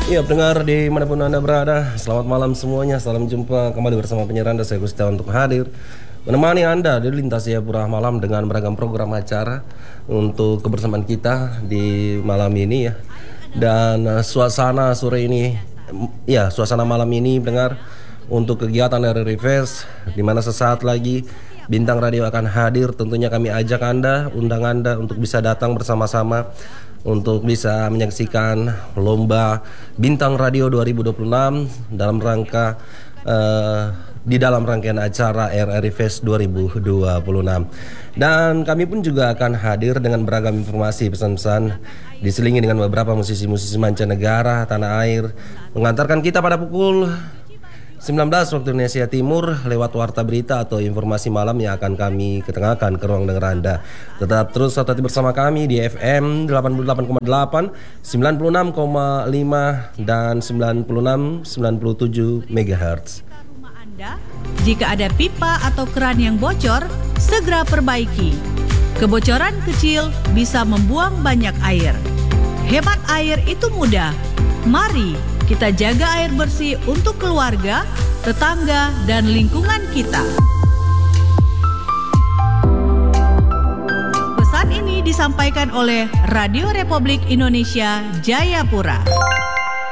Iya, pendengar dimanapun Anda berada, selamat malam semuanya. Salam jumpa kembali bersama penyiar Anda, saya Gusti untuk hadir menemani Anda di Lintas Jayapura Malam dengan beragam program acara untuk kebersamaan kita di malam ini ya. Dan suasana sore ini, ya suasana malam ini pendengar untuk kegiatan dari Refresh, di mana sesaat lagi Bintang Radio akan hadir. Tentunya kami ajak Anda, undang Anda untuk bisa datang bersama-sama untuk bisa menyaksikan lomba Bintang Radio 2026 dalam rangka di dalam rangkaian acara RRI Fest 2026. Dan kami pun juga akan hadir dengan beragam informasi, pesan-pesan diselingi dengan beberapa musisi-musisi mancanegara tanah air, mengantarkan kita pada pukul 19 waktu Indonesia Timur lewat warta berita atau informasi malam yang akan kami ketengahkan ke ruang dengar Anda. Tetap terus tetap bersama kami di FM 88,8, 96,5 dan 96,97 MHz. Jika ada pipa atau keran yang bocor, segera perbaiki. Kebocoran kecil bisa membuang banyak air. Hemat air itu mudah. Mari kita jaga air bersih untuk keluarga, tetangga, dan lingkungan kita. Pesan ini disampaikan oleh Radio Republik Indonesia Jayapura.